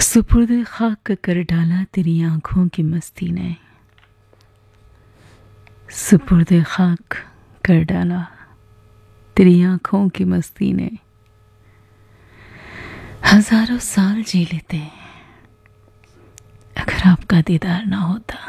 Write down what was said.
सुपुर्द खाक कर डाला तेरी आंखों की मस्ती ने, सुपुर्द खाक कर डाला तेरी आंखों की मस्ती ने। हजारों साल जी लेते अगर आपका दीदार ना होता।